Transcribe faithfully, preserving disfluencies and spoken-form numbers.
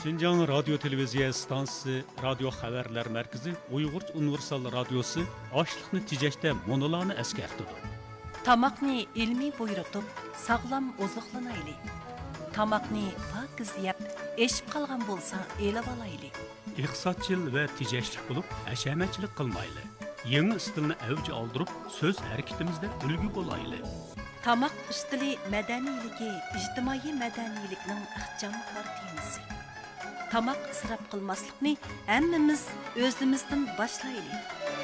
Şinjan Radyo Televiziya Stansiyasi, Radio Xabarlar Markazi, Uyg'ur Universal Radiosi ochliqni tejashda monolarni eskartdi. Tamoqni ilmiy buyurtib, sog'lom oziqlanayli. Tamoqni pokiz yeb, eshib qolgan bo'lsa, elib olayli. Iqtisodchil va tejashlik bo'lib, hashamatchilik qilmayli. Yangi stilni avj oldirib, so'z harakatimizda ulgu bo'layli. Tamoq ustili madaniyligi, ijtimoiy madaniylikning ixchamkor temisi. Tamoq isrof qilmaslikni hammamiz o'zimizdan boshlaylik.